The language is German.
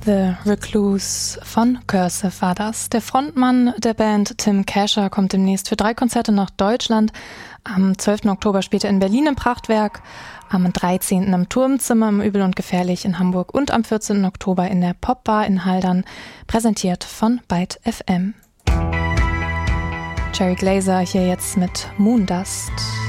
The Recluse von Cursive war das. Der Frontmann der Band, Tim Kasher, kommt demnächst für 3 Konzerte nach Deutschland. Am 12. Oktober spielt er in Berlin im Prachtwerk, am 13. im Turmzimmer im Übel und Gefährlich in Hamburg und am 14. Oktober in der Popbar in Haldern, präsentiert von Byte FM. Cherry Glazer hier jetzt mit Moondust.